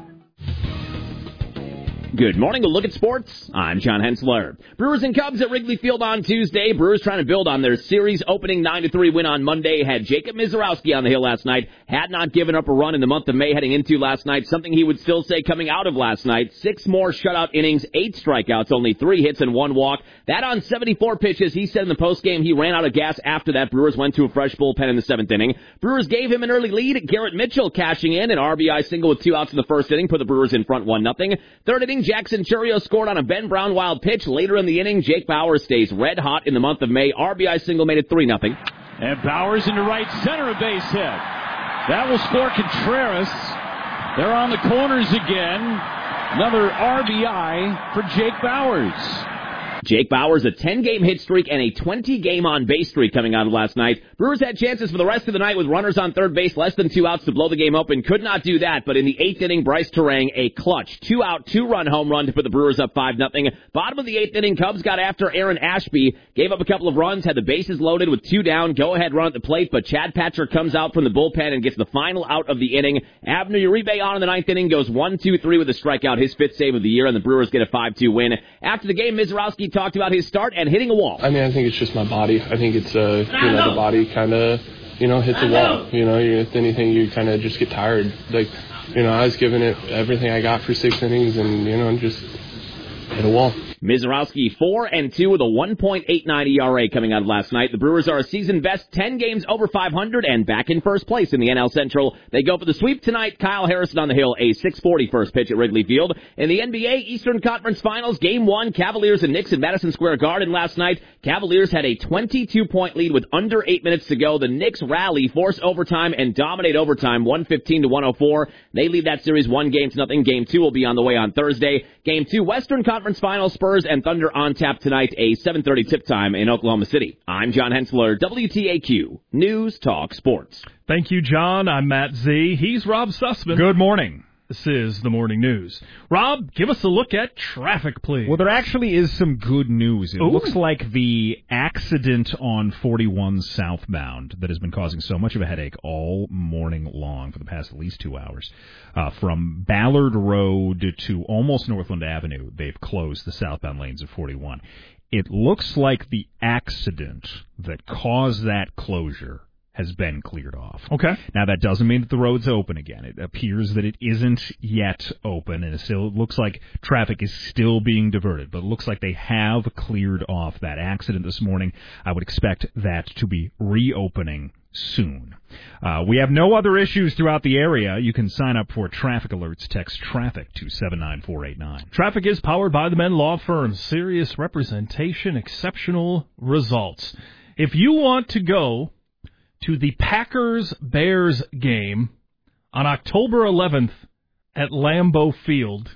Good morning. A look at sports. I'm John Hensler. Brewers and Cubs at Wrigley Field on Tuesday. Brewers trying to build on their series opening nine to three win on Monday. Had Jacob Mizorowski on the hill last night. Had not given up a run in the month of May heading into last night. Something he would still say coming out of last night. Six more shutout innings, eight strikeouts, only three hits and one walk. That on seventy-four pitches. He said in the postgame he ran out of gas after that. Brewers went to a fresh bullpen in the seventh inning. Brewers gave him an early lead. Garrett Mitchell cashing in. An R B I single with two outs in the first inning. Put the Brewers in front one nothing. Third inning, Jackson Chourio scored on a Ben Brown wild pitch. Later in the inning, Jake Bauers stays red hot in the month of May. R B I single made it three nothing. And Bauers into right center, a base hit. That will score Contreras. They're on the corners again. Another R B I for Jake Bauers. Jake Bauers, a ten-game hit streak and a twenty-game on-base streak coming out of last night. Brewers had chances for the rest of the night with runners on third base, less than two outs to blow the game open. Could not do that, but in the eighth inning, Bryce Terang, a clutch two-out, two-run home run to put the Brewers up five nothing. Bottom of the eighth inning, Cubs got after Aaron Ashby, gave up a couple of runs, had the bases loaded with two down, go-ahead run at the plate, but Chad Patrick comes out from the bullpen and gets the final out of the inning. Abner Uribe on in the ninth inning, goes one two three with a strikeout, his fifth save of the year, and the Brewers get a five two win. After the game, Mizorowski talked about his start and hitting a wall. I mean, I think it's just my body. I think it's, uh, you know, the body kind of, you know, hits a wall. You know, you, if anything, you kind of just get tired. Like, you know, I was giving it everything I got for six innings and, you know, just hit a wall. Mizorowski four and two with a one point eight nine E R A coming out of last night. The Brewers are a season best ten games over five hundred and back in first place in the N L Central. They go for the sweep tonight. Kyle Harrison on the hill, a six forty first pitch at Wrigley Field. In the N B A Eastern Conference Finals, Game one, Cavaliers and Knicks in Madison Square Garden last night. Cavaliers had a twenty-two point lead with under eight minutes to go. The Knicks rally, force overtime, and dominate overtime, one fifteen to one oh four. They lead that series one game to nothing. Game two will be on the way on Thursday. Game two, Western Conference Finals, Spurs and Thunder on tap tonight, a seven thirty tip time in Oklahoma City. I'm John Hensler, W T A Q, News Talk Sports. Thank you, John. I'm Matt Z. He's Rob Sussman. Good morning. This is the Morning News. Rob, give us a look at traffic, please. Well, there actually is some good news. It Ooh. looks like the accident on forty-one southbound that has been causing so much of a headache all morning long for the past at least two hours, uh, from Ballard Road to almost Northland Avenue, they've closed the southbound lanes of forty-one. It looks like the accident that caused that closure has been cleared off. Okay. Now, that doesn't mean that the road's open again. It appears that it isn't yet open, and it still looks like traffic is still being diverted, but it looks like they have cleared off that accident this morning. I would expect that to be reopening soon. Uh, we have no other issues throughout the area. You can sign up for traffic alerts. Text TRAFFIC to seven nine four eight nine. Traffic is powered by the Men Law Firm. Serious representation, exceptional results. If you want to go to the Packers-Bears game on October eleventh at Lambeau Field,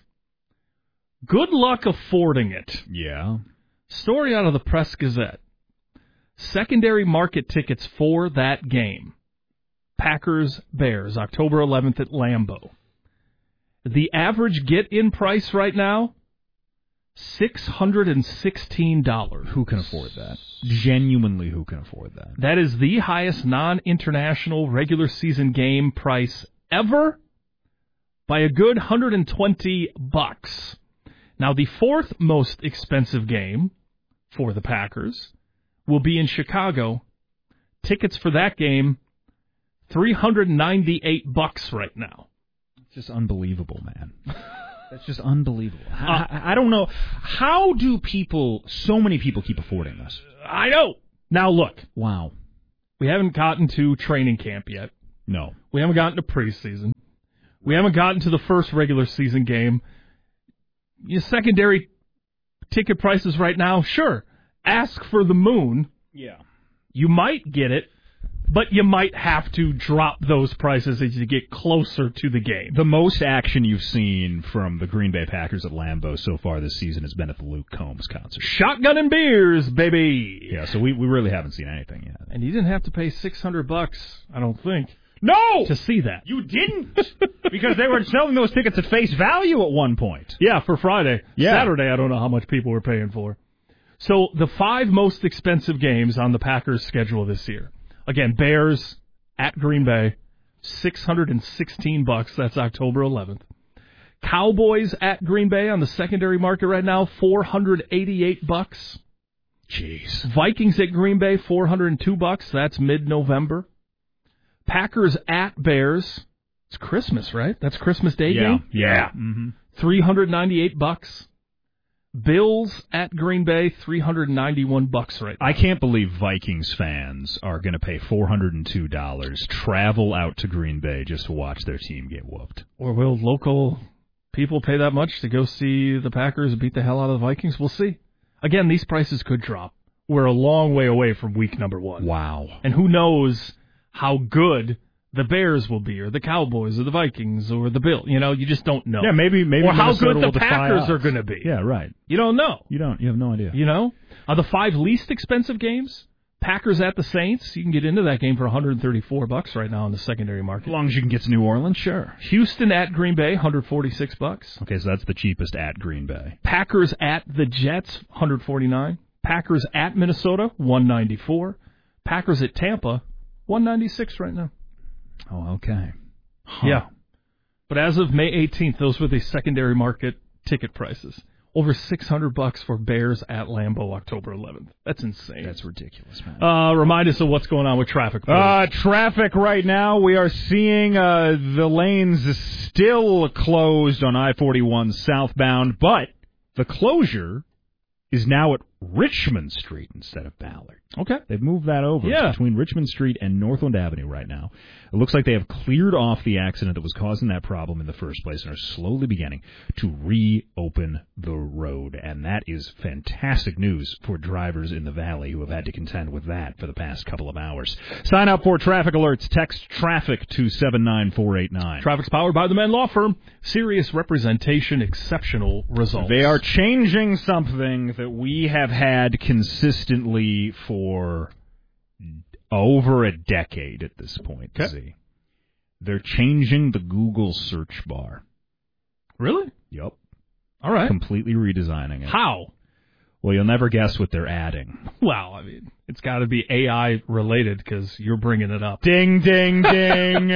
good luck affording it. Yeah. Story out of the Press-Gazette. Secondary market tickets for that game. Packers-Bears, October eleventh at Lambeau. The average get-in price right now, six hundred sixteen dollars. Who can afford that? Genuinely, who can afford that? That is the highest non-international regular season game price ever by a good one hundred twenty bucks. Now, the fourth most expensive game for the Packers will be in Chicago. Tickets for that game, three hundred ninety-eight bucks right now. It's just unbelievable, man. That's just unbelievable. Uh, I, I don't know. How do people, so many people keep affording this? I know. Now, look. Wow. We haven't gotten to training camp yet. No. We haven't gotten to preseason. We haven't gotten to the first regular season game. Your secondary ticket prices right now, sure. Ask for the moon. Yeah. You might get it, but you might have to drop those prices as you get closer to the game. The most action you've seen from the Green Bay Packers at Lambeau so far this season has been at the Luke Combs concert. Shotgun and beers, baby. Yeah, so we, we really haven't seen anything yet. And you didn't have to pay six hundred bucks, I don't think. No! To see that. You didn't! Because they were selling those tickets at face value at one point. Yeah, for Friday. Yeah. Saturday, I don't know how much people were paying for. So the five most expensive games on the Packers' schedule this year. Again, Bears at Green Bay, six hundred sixteen bucks. That's October eleventh. Cowboys at Green Bay on the secondary market right now, four hundred eighty-eight bucks. Jeez. Vikings at Green Bay, four hundred two bucks. That's mid-November. Packers at Bears. It's Christmas, right? That's Christmas Day yeah. game? Yeah. Mm-hmm. three hundred ninety-eight bucks. Bills at Green Bay, three hundred ninety-one bucks right now. I can't believe Vikings fans are going to pay four hundred two dollars, travel out to Green Bay just to watch their team get whooped. Or will local people pay that much to go see the Packers beat the hell out of the Vikings? We'll see. Again, these prices could drop. We're a long way away from week number one. Wow. And who knows how good the Bears will be, or the Cowboys, or the Vikings, or the Bills. You know, you just don't know. Yeah, maybe maybe or how Minnesota good the will Packers are going to be. Yeah, right. You don't know. You don't. You have no idea. You know, uh, the five least expensive games: Packers at the Saints. You can get into that game for one hundred thirty-four bucks right now in the secondary market. As long as you can get to New Orleans, sure. Houston at Green Bay, one hundred forty-six bucks. Okay, so that's the cheapest at Green Bay. Packers at the Jets, one hundred forty-nine. Packers at Minnesota, one ninety-four. Packers at Tampa, one ninety-six right now. Oh, okay. Huh. Yeah. But as of May eighteenth, those were the secondary market ticket prices. Over six hundred bucks for Bears at Lambeau, October eleventh. That's insane. That's ridiculous, man. Uh, remind us of what's going on with traffic. Uh, traffic right now, we are seeing uh, the lanes still closed on I forty-one southbound, but the closure is now at Richmond Street instead of Ballard. Okay. They've moved that over. Yeah. It's between Richmond Street and Northland Avenue right now. It looks like they have cleared off the accident that was causing that problem in the first place and are slowly beginning to reopen the road. And that is fantastic news for drivers in the valley who have had to contend with that for the past couple of hours. Sign up for traffic alerts. Text TRAFFIC to seven nine four eight nine. Traffic's powered by the Men Law Firm. Serious representation, exceptional results. They are changing something that we have had consistently for over a decade at this point. Okay. Z. They're changing the Google search bar. Really? Yep. All right. Completely redesigning it. How? Well, you'll never guess what they're adding. Well, I mean, it's got to be A I related because you're bringing it up. Ding, ding, ding.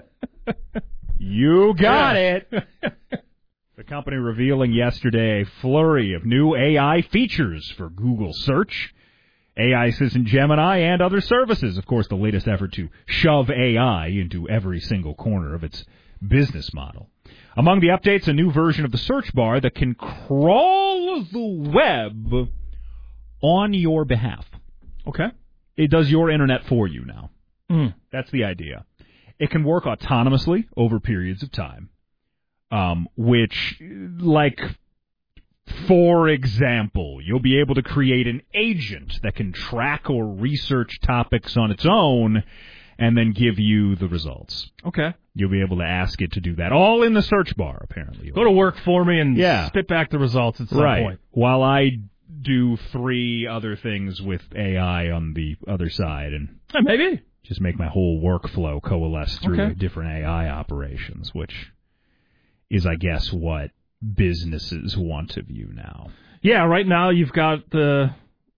You got Yeah. it. The company revealing yesterday a flurry of new A I features for Google Search, A I Assistant Gemini, and other services. Of course, the latest effort to shove A I into every single corner of its business model. Among the updates, a new version of the search bar that can crawl the web on your behalf. Okay. It does your internet for you now. Mm. That's the idea. It can work autonomously over periods of time, um, which, like, for example, you'll be able to create an agent that can track or research topics on its own and then give you the results. Okay. You'll be able to ask it to do that, all in the search bar, apparently. Go to work for me and Yeah. spit back the results at some right. point. While I do three other things with A I on the other side and Uh, maybe. just make my whole workflow coalesce through Okay. different A I operations, which is, I guess, what businesses want of you now. Yeah, right now you've got the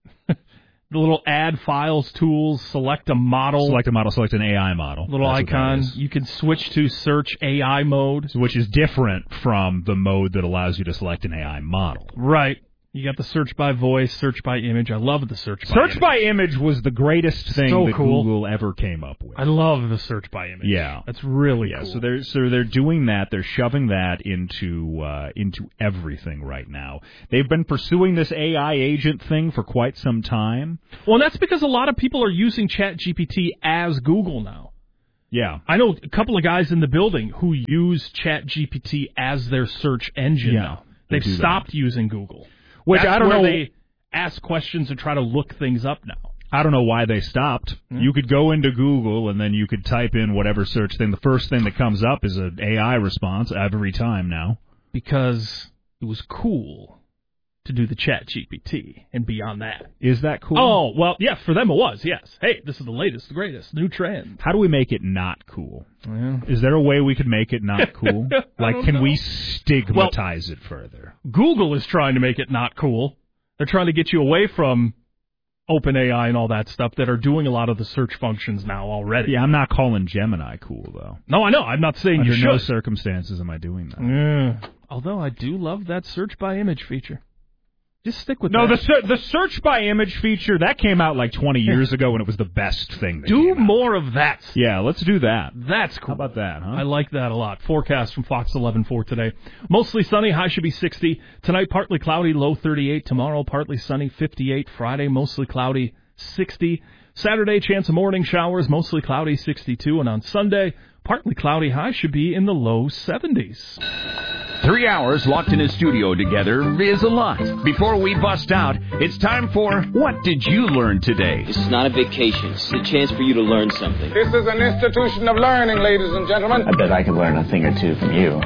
the little add files tools, select a model. Select a model, select an A I model. Little That's icon. You can switch to search A I mode. Which is different from the mode that allows you to select an A I model. Right. You got the search by voice, search by image. I love the search by search image. by image was the greatest thing so that cool. Google ever came up with. I love the search by image. Yeah. That's really yeah, cool. So they're so they're doing that. They're shoving that into uh, into everything right now. They've been pursuing this A I agent thing for quite some time. Well, and that's because a lot of people are using ChatGPT as Google now. Yeah. I know a couple of guys in the building who use ChatGPT as their search engine Yeah, now. they They've do stopped that. using Google. Which That's I don't where know. They ask questions and try to look things up now. I don't know why they stopped. Hmm. You could go into Google and then you could type in whatever search thing. The first thing that comes up is an A I response every time now. Because it was cool to do the ChatGPT and beyond that. Is that cool? Oh, well, yeah, for them it was, yes. Hey, this is the latest, the greatest, new trend. How do we make it not cool? Yeah. Is there a way we could make it not cool? Like, don't can know. we stigmatize well, it further? Google is trying to make it not cool. They're trying to get you away from OpenAI and all that stuff that are doing a lot of the search functions now already. Yeah, I'm not calling Gemini cool, though. No, I know. I'm not saying Under you should. no circumstances am I doing that. Yeah. Although I do love that search by image feature. Just stick with no, that. No, the the search by image feature, that came out like twenty years ago and it was the best thing that Do came more out. of that. Yeah, let's do that. That's cool. How about that, huh? I like that a lot. Forecast from Fox eleven for today. Mostly sunny, high should be sixty. Tonight, partly cloudy, low thirty-eight. Tomorrow, partly sunny, fifty-eight. Friday, mostly cloudy, sixty. Saturday, chance of morning showers, mostly cloudy, sixty-two. And on Sunday, partly cloudy, high should be in the low seventies. Three hours locked in a studio together is a lot. Before we bust out, it's time for What Did You Learn Today? This is not a vacation. It's a chance for you to learn something. This is an institution of learning, ladies and gentlemen. I bet I could learn a thing or two from you.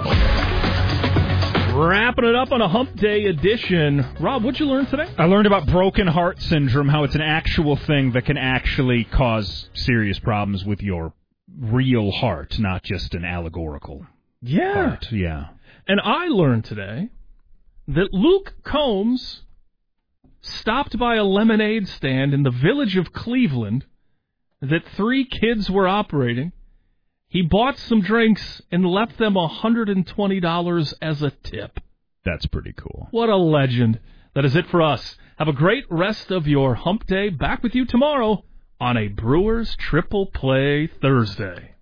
Wrapping it up on a hump day edition. Rob, what'd you learn today? I learned about broken heart syndrome, how it's an actual thing that can actually cause serious problems with your real heart, not just an allegorical yeah. heart. Yeah. And I learned today that Luke Combs stopped by a lemonade stand in the village of Cleveland that three kids were operating. He bought some drinks and left them one hundred twenty dollars as a tip. That's pretty cool. What a legend. That is it for us. Have a great rest of your hump day. Back with you tomorrow on a Brewers Triple Play Thursday.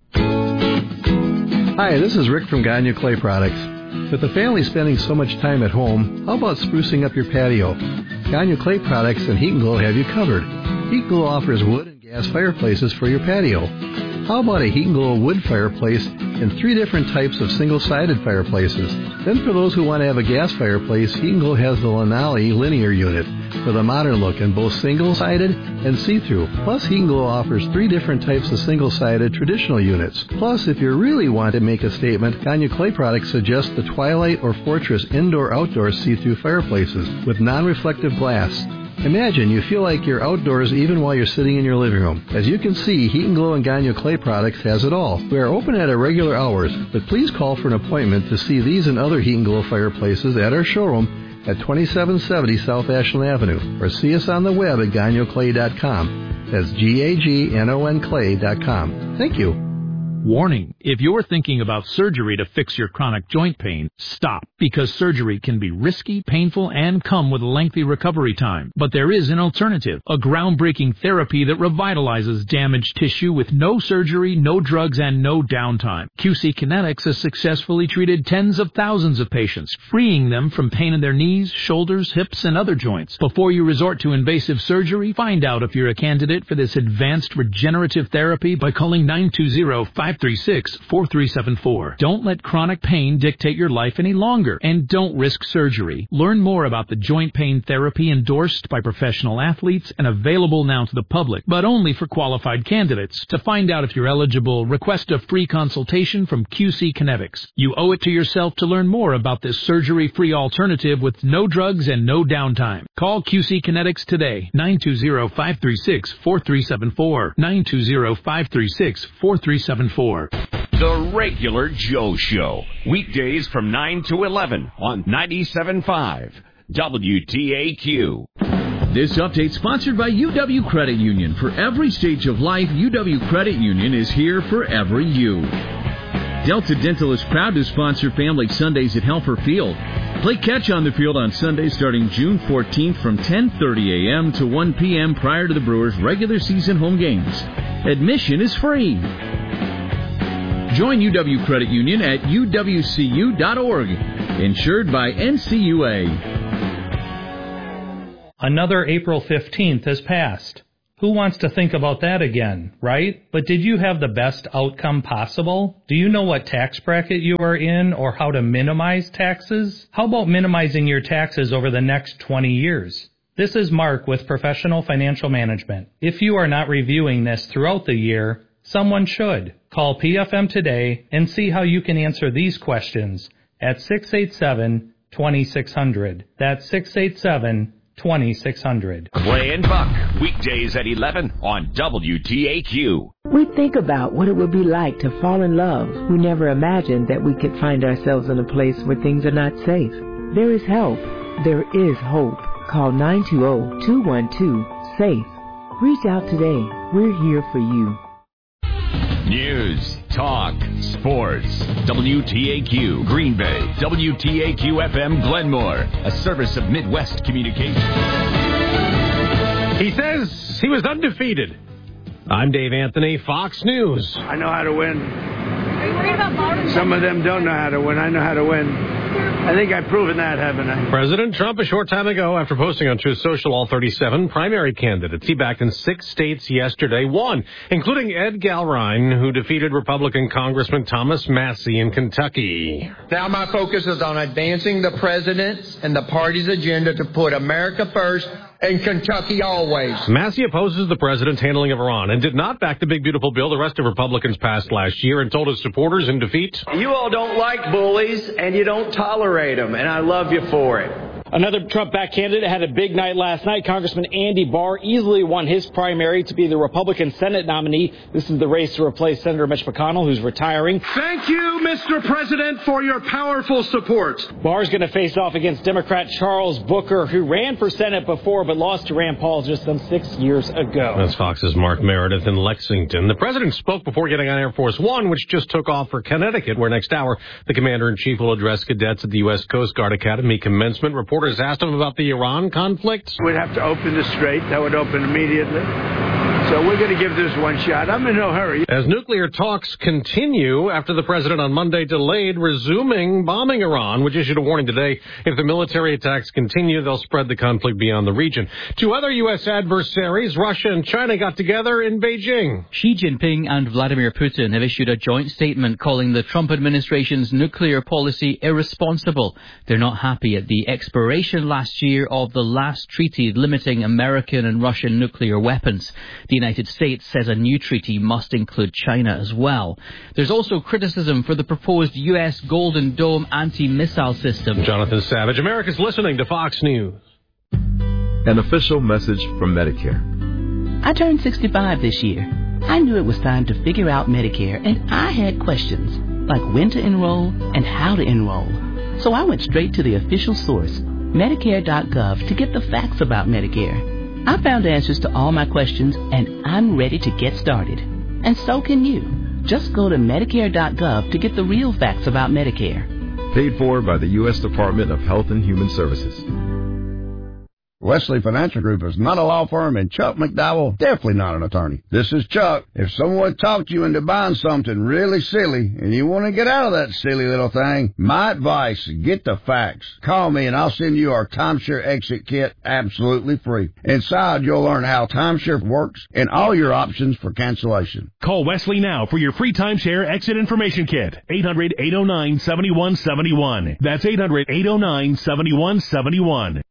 Hi, this is Rick from Gagne Clay Products. With the family spending so much time at home, how about sprucing up your patio? Gagne Clay Products and Heat and Glow have you covered. Heat and Glow offers wood and gas fireplaces for your patio. How about a Heat and Glow wood fireplace and three different types of single-sided fireplaces? Then for those who want to have a gas fireplace, Heat and Glow has the Lanali linear unit with a modern look in both single-sided and see-through. Plus, Heat and Glow offers three different types of single-sided traditional units. Plus, if you really want to make a statement, Gagne Clay Products suggests the Twilight or Fortress indoor-outdoor see-through fireplaces with non-reflective glass. Imagine you feel like you're outdoors even while you're sitting in your living room. As you can see, Heat and Glow and Gagne Clay Products has it all. We are open at our regular hours, but please call for an appointment to see these and other Heat and Glow fireplaces at our showroom at twenty-seven seventy South Ashland Avenue, or see us on the web at gagne clay dot com. That's G A G N O N clay dot com. Thank you. Warning, if you're thinking about surgery to fix your chronic joint pain, stop, because surgery can be risky, painful, and come with a lengthy recovery time. But there is an alternative, a groundbreaking therapy that revitalizes damaged tissue with no surgery, no drugs, and no downtime. Q C Kinetics has successfully treated tens of thousands of patients, freeing them from pain in their knees, shoulders, hips, and other joints. Before you resort to invasive surgery, find out if you're a candidate for this advanced regenerative therapy by calling nine two zero, five three six, four three seven four. Don't let chronic pain dictate your life any longer, and don't risk surgery. Learn more about the joint pain therapy endorsed by professional athletes and available now to the public, but only for qualified candidates. To find out if you're eligible, request a free consultation from Q C Kinetics. You owe it to yourself to learn more about this surgery-free alternative with no drugs and no downtime. Call Q C Kinetics today, nine two zero, five three six, four three seven four, nine two zero, five three six, four three seven four. The Regular Joe Show. Weekdays from nine to eleven on ninety-seven point five W T A Q. This update sponsored by U W Credit Union. For every stage of life, U W Credit Union is here for every you. Delta Dental is proud to sponsor Family Sundays at Helfer Field. Play catch on the field on Sunday starting June fourteenth from ten thirty a.m. to one p.m. prior to the Brewers' regular season home games. Admission is free. Join U W Credit Union at U W C U dot org. Insured by N C U A. Another April fifteenth has passed. Who wants to think about that again, right? But did you have the best outcome possible? Do you know what tax bracket you are in or how to minimize taxes? How about minimizing your taxes over the next twenty years? This is Mark with Professional Financial Management. If you are not reviewing this throughout the year, someone should. Call P F M today and see how you can answer these questions at six eight seven, two six zero zero. That's six eight seven, two six zero zero. Clay and Buck, weekdays at eleven on W T A Q. We think about what it would be like to fall in love. We never imagined that we could find ourselves in a place where things are not safe. There is help. There is hope. Call nine two zero, two one two, SAFE. Reach out today. We're here for you. News, talk, sports. W T A Q, Green Bay. W T A Q F M, Glenmore. A service of Midwest Communications. He says he was undefeated. I'm Dave Anthony, Fox News. I know how to win. Are you worried about Biden? Some of them don't know how to win. I know how to win. I think I've proven that, haven't I? President Trump, a short time ago, after posting on Truth Social all thirty-seven primary candidates he backed in six states yesterday, won, including Ed Galrine, who defeated Republican Congressman Thomas Massie in Kentucky. Now my focus is on advancing the president's and the party's agenda to put America first and Kentucky always. Massie opposes the president's handling of Iran and did not back the big, beautiful bill the rest of Republicans passed last year and told his supporters in defeat, "You all don't like bullies, and you don't tolerate them, and I love you for it." Another Trump-backed candidate had a big night last night. Congressman Andy Barr easily won his primary to be the Republican Senate nominee. This is the race to replace Senator Mitch McConnell, who's retiring. Thank you, Mister President, for your powerful support. Barr's going to face off against Democrat Charles Booker, who ran for Senate before but lost to Rand Paul just some six years ago. That's Fox's Mark Meredith in Lexington. The president spoke before getting on Air Force One, which just took off for Connecticut, where next hour the commander-in-chief will address cadets at the U S Coast Guard Academy commencement. Reporters asked him about the Iran conflict. We'd have to open the strait. That would open immediately. So we're going to give this one shot. I'm in no hurry. As nuclear talks continue after the president on Monday delayed resuming bombing Iran, which issued a warning today. If the military attacks continue, they'll spread the conflict beyond the region. Two other U S adversaries, Russia and China, got together in Beijing. Xi Jinping and Vladimir Putin have issued a joint statement calling the Trump administration's nuclear policy irresponsible. They're not happy at the expiration last year of the last treaty limiting American and Russian nuclear weapons. The United States says a new treaty must include China as well. There's also criticism for the proposed U S Golden Dome anti-missile system. Jonathan Savage, America's listening to Fox News. An official message from Medicare. I turned sixty-five this year. I knew it was time to figure out Medicare, and I had questions, like when to enroll and how to enroll. So I went straight to the official source, Medicare dot gov, to get the facts about Medicare. I found answers to all my questions, and I'm ready to get started. And so can you. Just go to Medicare dot gov to get the real facts about Medicare. Paid for by the U S Department of Health and Human Services. Wesley Financial Group is not a law firm, and Chuck McDowell definitely not an attorney. This is Chuck. If someone talked you into buying something really silly and you want to get out of that silly little thing, my advice, get the facts. Call me and I'll send you our timeshare exit kit absolutely free. Inside, you'll learn how timeshare works and all your options for cancellation. Call Wesley now for your free timeshare exit information kit. eight hundred, eight oh nine, seven one seven one. That's eight hundred, eight oh nine, seven one seven one.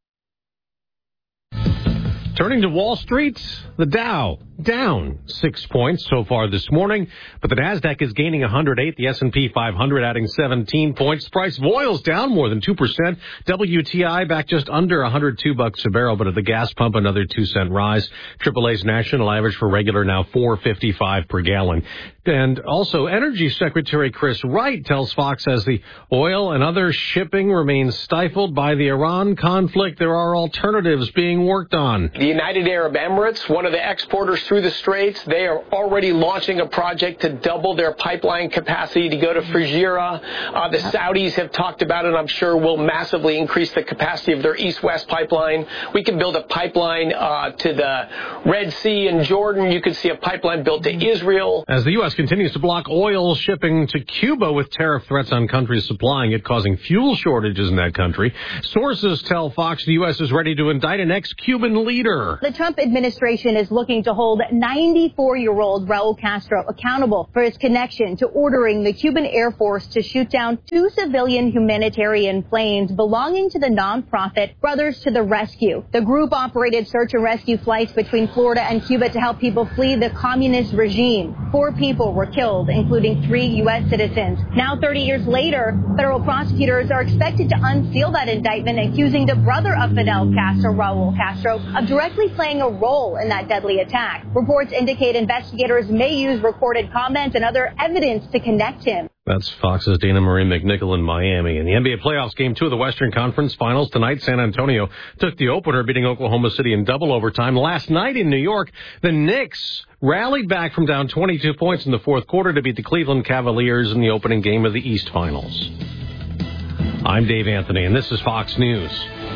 Turning to Wall Street, the Dow down six points so far this morning, but the Nasdaq is gaining one hundred eight, the S and P five hundred adding seventeen points. The price of oil's down more than two percent. W T I back just under one hundred two bucks a barrel, but at the gas pump another two cent rise. triple A's national average for regular now four fifty-five per gallon. And also, Energy Secretary Chris Wright tells Fox as the oil and other shipping remains stifled by the Iran conflict, there are alternatives being worked on. The United Arab Emirates, one of the exporters through the Straits, they are already launching a project to double their pipeline capacity to go to Fujairah. Uh, the Saudis have talked about it, I'm sure will massively increase the capacity of their east-west pipeline. We can build a pipeline uh, to the Red Sea in Jordan. You could see a pipeline built to Israel. As the U S continues to block oil shipping to Cuba with tariff threats on countries supplying it, causing fuel shortages in that country, sources tell Fox the U S is ready to indict an ex-Cuban leader. The Trump administration is looking to hold ninety-four-year-old Raul Castro accountable for his connection to ordering the Cuban Air Force to shoot down two civilian humanitarian planes belonging to the nonprofit Brothers to the Rescue. The group operated search and rescue flights between Florida and Cuba to help people flee the communist regime. Four people were killed, including three U S citizens. Now, thirty years later, federal prosecutors are expected to unseal that indictment, accusing the brother of Fidel Castro, Raul Castro, of directly playing a role in that deadly attack. Reports indicate investigators may use recorded comments and other evidence to connect him. That's Fox's Dana Marie McNichol in Miami. In the N B A playoffs, game two of the Western Conference Finals tonight, San Antonio took the opener, beating Oklahoma City in double overtime. Last night in New York, the Knicks rallied back from down twenty-two points in the fourth quarter to beat the Cleveland Cavaliers in the opening game of the East Finals. I'm Dave Anthony, and this is Fox News.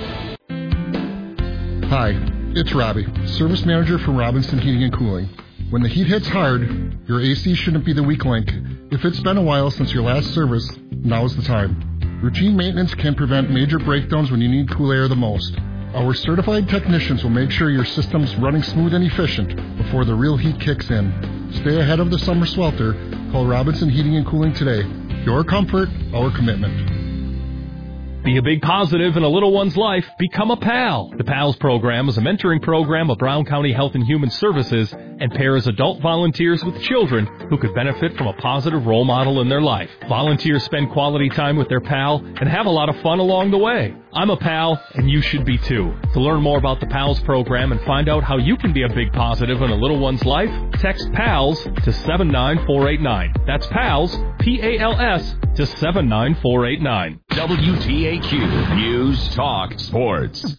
Hi, it's Robbie, service manager for Robinson Heating and Cooling. When the heat hits hard, your A C shouldn't be the weak link. If it's been a while since your last service, now's the time. Routine maintenance can prevent major breakdowns when you need cool air the most. Our certified technicians will make sure your system's running smooth and efficient before the real heat kicks in. Stay ahead of the summer swelter. Call Robinson Heating and Cooling today. Your comfort, our commitment. Be a big positive in a little one's life. Become a PAL. The PALS program is a mentoring program of Brown County Health and Human Services and pairs adult volunteers with children who could benefit from a positive role model in their life. Volunteers spend quality time with their PAL and have a lot of fun along the way. I'm a PAL, and you should be too. To learn more about the PALS program and find out how you can be a big positive in a little one's life, text PALS to seven nine four eight nine. That's PALS, P A L S, to seven nine four eight nine. W T A Q News Talk Sports.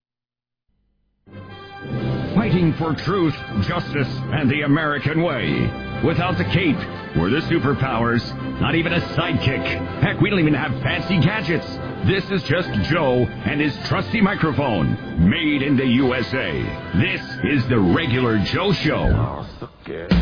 Fighting for truth, justice, and the American way. Without the cape or the superpowers, not even a sidekick. Heck, we don't even have fancy gadgets. This is just Joe and his trusty microphone, made in the U S A. This is the Regular Joe Show. Oh, so good.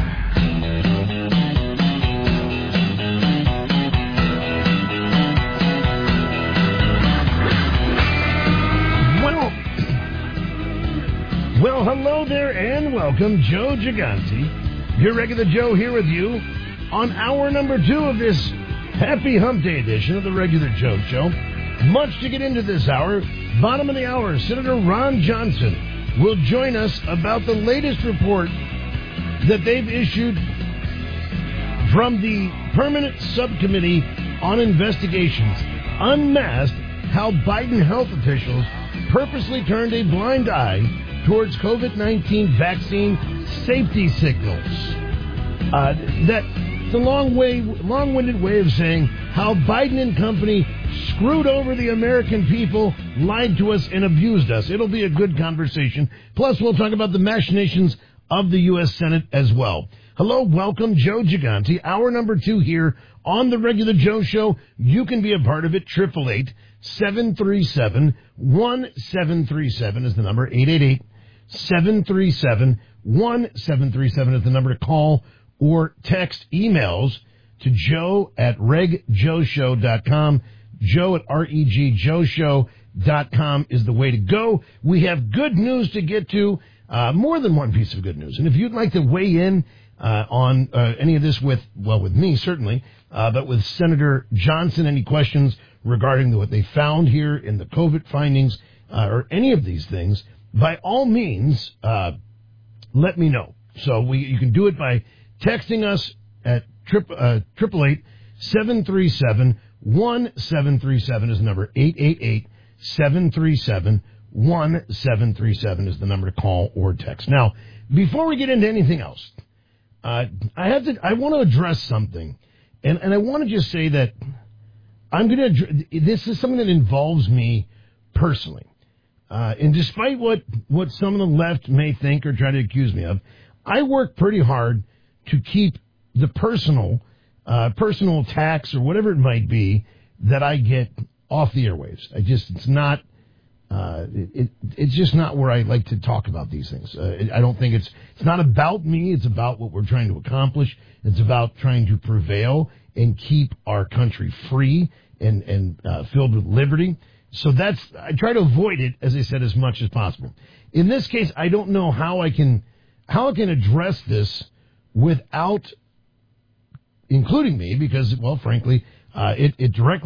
Well, hello there and welcome. Joe Gigante, your regular Joe, here with you on hour number two of this Happy Hump Day edition of the Regular Joe Show. Much to get into this hour. Bottom of the hour, Senator Ron Johnson will join us about the latest report that they've issued from the Permanent Subcommittee on Investigations, unmasked how Biden health officials purposely turned a blind eye towards COVID nineteen vaccine safety signals. Uh, that's a long way, long-winded way of saying how Biden and company screwed over the American people, lied to us, and abused us. It'll be a good conversation. Plus, we'll talk about the machinations of the U S Senate as well. Hello, welcome, Joe Gigante. Hour number two here on the Regular Joe Show. You can be a part of it. eight eight eight, seven three seven, one seven three seven is the number. eight eight eight, seven three seven, one seven three seven is the number to call or text. Emails to joe at reg joe show dot com. Joe at reg joe show dot com is the way to go. We have good news to get to, uh, more than one piece of good news. And if you'd like to weigh in uh, on uh, any of this with, well, with me, certainly, uh, but with Senator Johnson, any questions regarding what they found here in the COVID findings uh, or any of these things, by all means, uh, let me know. So we, you can do it by texting us at triple, uh, triple eight, seven three seven, one seven three seven is the number. eight eight eight, seven three seven, one seven three seven is the number to call or text. Now, before we get into anything else, uh, uh, I have to. I want to address something, and and I want to just say that I'm going to. This is something that involves me personally, uh, and despite what what some of the left may think or try to accuse me of, I work pretty hard to keep the personal, uh, personal attacks or whatever it might be that I get off the airwaves. I just, it's not, uh, it, it, it's just not where I like to talk about these things. Uh, I don't think it's, it's not about me. It's about what we're trying to accomplish. It's about trying to prevail and keep our country free and, and, uh, filled with liberty. So that's, I try to avoid it, as I said, as much as possible. In this case, I don't know how I can, how I can address this without including me, because, well, frankly, uh, it, it directly